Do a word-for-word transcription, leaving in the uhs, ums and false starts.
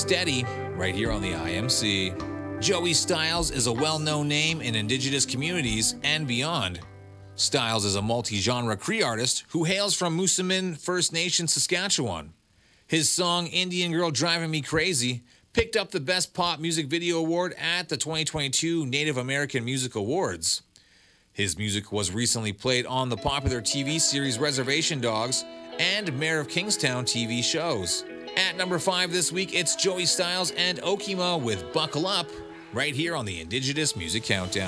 Steady, right here on the I M C. Joey Styles is a well-known name in Indigenous communities and beyond. Styles is a multi-genre Cree artist who hails from Moosomin First Nation, Saskatchewan. His song, Indian Girl Driving Me Crazy, picked up the Best Pop Music Video Award at the twenty twenty-two Native American Music Awards. His music was recently played on the popular T V series Reservation Dogs and Mayor of Kingstown T V shows. At number five this week, it's Joey Styles and Okima with Buckle Up, right here on the Indigenous Music Countdown.